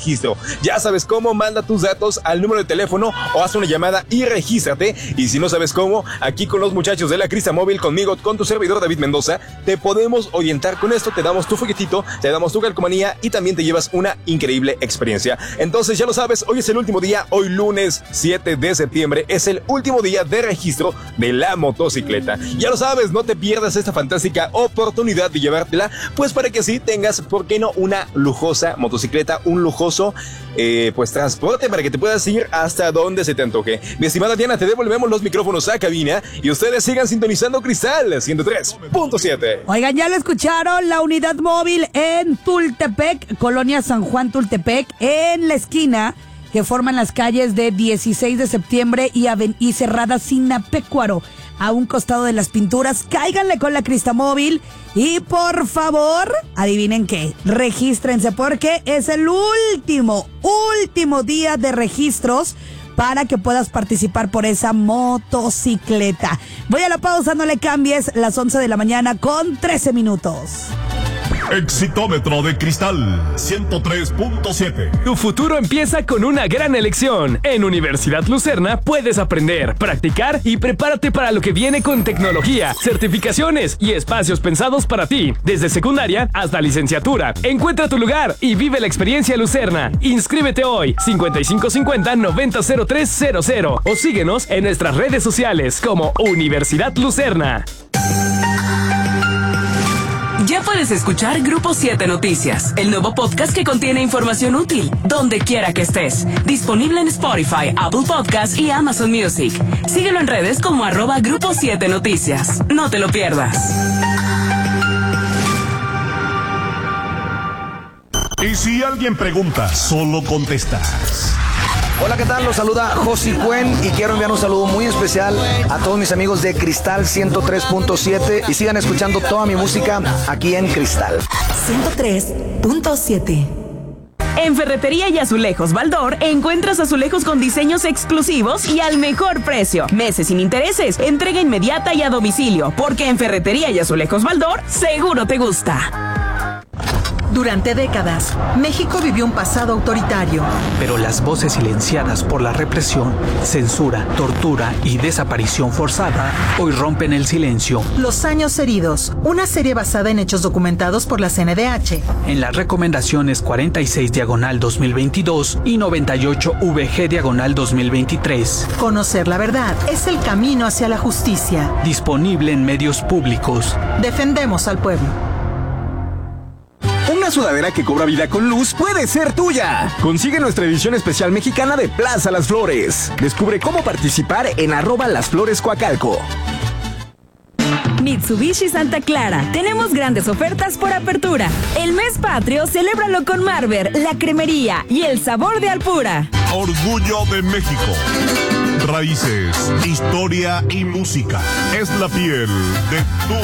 registro. Ya sabes cómo, manda tus datos al número de teléfono o haz una llamada y regístrate. Y si no sabes cómo, aquí con los muchachos de la Cristamóvil, conmigo, con tu servidor David Mendoza, te podemos orientar con esto. Te damos tu folletito, te damos tu calcomanía y también te llevas una increíble experiencia. Entonces ya lo sabes, hoy es el último día, hoy lunes 7 de septiembre es el último día de registro de la motocicleta. Ya lo sabes, no te pierdas esta fantástica oportunidad de llevártela, pues para que así tengas, ¿por qué no?, una lujosa motocicleta, un lujoso pues transporte para que te puedas ir hasta donde se te antoje. Mi estimada Diana, te devolvemos los micrófonos a cabina y ustedes sigan sintonizando Cristal 103.7. Oigan, ya lo escucharon, la unidad móvil en Tultepec, Colonia San Juan Tultepec, en la esquina que forman las calles de 16 de septiembre y Cerrada Sinapecuaro, a un costado de las pinturas. Cáiganle con la Cristamóvil y por favor, adivinen qué, regístrense porque es el último día de registros para que puedas participar por esa motocicleta. Voy a la pausa, no le cambies, las 11 de la mañana con 13 minutos. Exitómetro de Cristal 103.7. Tu futuro empieza con una gran elección. En Universidad Lucerna puedes aprender, practicar y prepárate para lo que viene con tecnología, certificaciones y espacios pensados para ti. Desde secundaria hasta licenciatura. Encuentra tu lugar y vive la experiencia Lucerna. Inscríbete hoy, 5550-900300 o síguenos en nuestras redes sociales como Universidad Lucerna. Ya puedes escuchar Grupo 7 Noticias, el nuevo podcast que contiene información útil, donde quiera que estés. Disponible en Spotify, Apple Podcasts y Amazon Music. Síguelo en redes como @Grupo 7 Noticias. No te lo pierdas. Y si alguien pregunta, solo contestas. Hola, ¿qué tal? Los saluda Josi Cuen y quiero enviar un saludo muy especial a todos mis amigos de Cristal 103.7 y sigan escuchando toda mi música aquí en Cristal 103.7. En Ferretería y Azulejos Baldor encuentras azulejos con diseños exclusivos y al mejor precio. Meses sin intereses, entrega inmediata y a domicilio, porque en Ferretería y Azulejos Baldor seguro te gusta. Durante décadas, México vivió un pasado autoritario. Pero las voces silenciadas por la represión, censura, tortura y desaparición forzada hoy rompen el silencio. Los años heridos, una serie basada en hechos documentados por la CNDH. En las recomendaciones 46/2022 y 98/VG/2023. Conocer la verdad es el camino hacia la justicia. Disponible en medios públicos. Defendemos al pueblo. Una sudadera que cobra vida con luz puede ser tuya. Consigue nuestra edición especial mexicana de Plaza Las Flores. Descubre cómo participar en @LasFloresCoacalco. Mitsubishi Santa Clara. Tenemos grandes ofertas por apertura. El mes patrio, celébralo con Marber, la cremería y el sabor de Alpura. Orgullo de México. Raíces, historia y música. Es la piel de tu